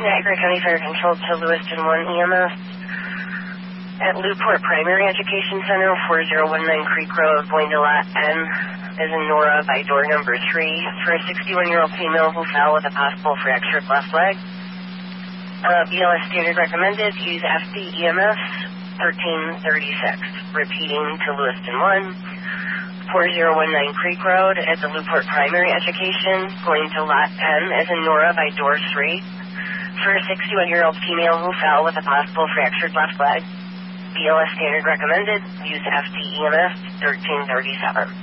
Niagara County Fire Control to Lewiston 1 EMS. At Newport Primary Education Center, 4019 Creek Road, going to Lot N, as in Nora, by door number 3, for a 61-year-old female who fell with a possible fractured left leg. BLS standard recommended, use FD EMS 1336. Repeating to Lewiston 1, 4019 Creek Road, at the Newport Primary Education, going to Lot N, as in Nora, by door 3, for a 61-year-old female who fell with a possible fractured left leg. BLS standard recommended, use FD EMS 1337.